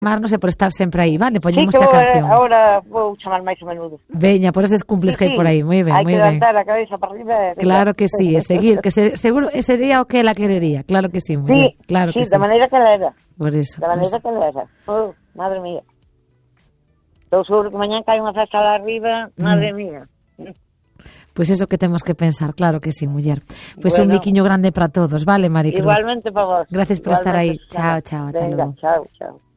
chamarnos e por estar sempre aí, vale? Poñemos Sí, a canción. ahora vou chamar máis a menudo. Veña, por eses cumples que hai por aí, moi ben, hai moi que ben. levantar a cabeza para arriba. Claro que sí, e seguir, seguro sería o que ela querería, claro que sí, muller, claro que sí. Da maneira que ela era. Por eso. Da maneira que ela era. Madre mía. Estou seguro que mañán cae unha festa lá arriba, madre mía. Pois eso que temos que pensar, claro que sí, muller. Pois un biquiño grande para todos, vale, Maricruz? Igualmente para vos. Gracias por estar aí. Chao, chao, ata logo. Chao, chao.